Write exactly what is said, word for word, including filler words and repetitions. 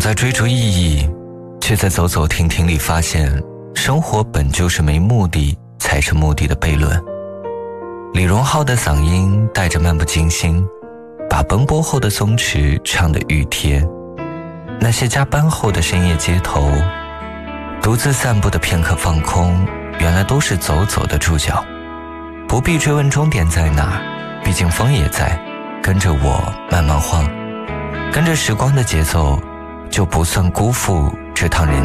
在追逐意义，却在走走停停里发现，生活本就是没目的才是目的的悖论。李荣浩的嗓音带着漫不经心，把奔波后的松弛唱得熨帖。那些加班后的深夜街头，独自散步的片刻放空，原来都是走走的注脚。不必追问终点在哪，毕竟风也在，跟着我慢慢晃，跟着时光的节奏，就不算辜负这趟人